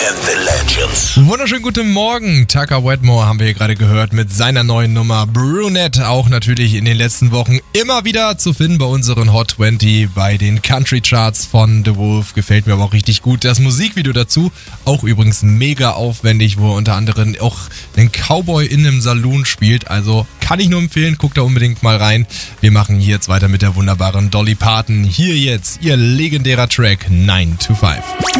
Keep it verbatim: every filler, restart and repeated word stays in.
and the Legends. Wunderschönen guten Morgen. Tucker Wedmore haben wir hier gerade gehört mit seiner neuen Nummer Brunette. Auch natürlich in den letzten Wochen immer wieder zu finden bei unseren Hot zwanzig, bei den Country Charts von The Wolf. Gefällt mir aber auch richtig gut. Das Musikvideo dazu, auch übrigens mega aufwendig, wo er unter anderem auch den Cowboy in einem Saloon spielt. Also kann ich nur empfehlen, guckt da unbedingt mal rein. Wir machen hier jetzt weiter mit der wunderbaren Dolly Parton. Hier jetzt ihr legendärer Track nine to five.